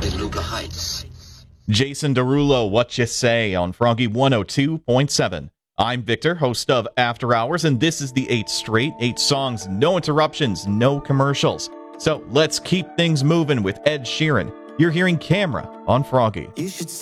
Beluga Heights. Jason Derulo, What You Say on Froggy 102.7. I'm Victor, host of After Hours, and this is the 8 straight, 8 songs, no interruptions, no commercials. So let's keep things moving with Ed Sheeran. You're hearing Camera on Froggy. You should